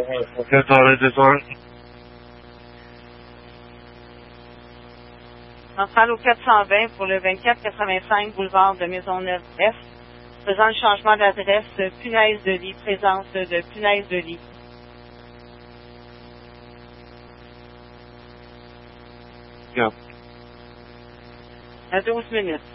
Quelle heure ce soir? Centrale au 420 pour le 2485 boulevard de Maisonneuve-Est. Faisant le changement d'adresse, punaise de lit, présence de punaise de lit. Yeah. À 12 minutes.